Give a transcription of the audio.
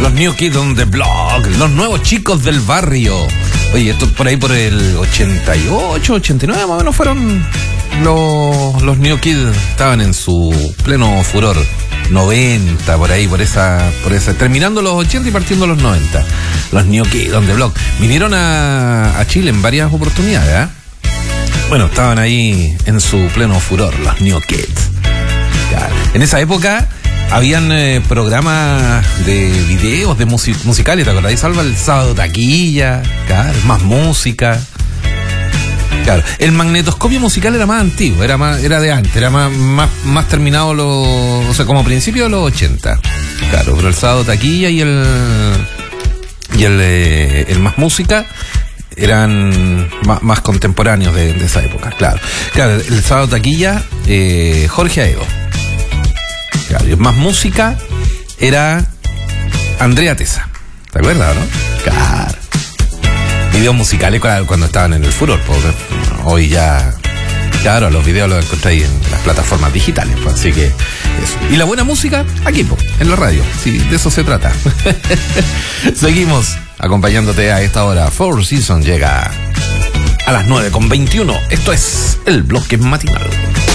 Los New Kids on the Block, los nuevos chicos del barrio. Oye, esto por ahí por el 88, 89 más o menos fueron los New Kids. Estaban en su pleno furor. 90, por ahí, por esa, terminando los 80 y partiendo los 90. Los New Kids on the Block vinieron a Chile en varias oportunidades, ¿eh? Bueno, estaban ahí en su pleno furor, los New Kids. Claro. En esa época habían programas de videos, de musicales, ¿te acordás? Salva el sábado taquilla, claro, más música. Claro, el magnetoscopio musical era más antiguo, era de antes, era más terminado o sea, como principio de los 80. Claro, pero el sábado taquilla y el más música eran más contemporáneos de esa época, claro. Claro, el sábado taquilla, Jorge Aedo. Claro, y el más música era Andrea Tesa. ¿Te acuerdas, no? Claro. Videos musicales cuando estaban en el furor, porque hoy ya, claro, los videos los encontráis en las plataformas digitales, pues, así que eso. Y la buena música, aquí, pues, en la radio, sí, de eso se trata. Seguimos acompañándote a esta hora. Four Seasons llega a las 9:21. Esto es el bloque matinal.